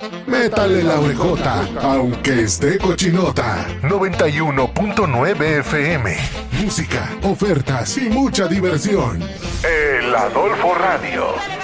Métale la orejota, aunque esté cochinota. 91.9 FM. Música, ofertas y mucha diversión. El Adolfo Radio.